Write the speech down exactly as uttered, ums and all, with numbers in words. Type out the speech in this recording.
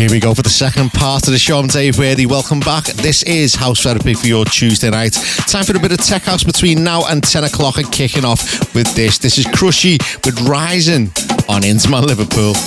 Here we go for the second part of the show. I'm Dave Worthy. Welcome back. This is House Therapy for your Tuesday night. Time for a bit of tech house between now and ten o'clock and kicking off with this. This is Crushy with Rising on Into My Liverpool.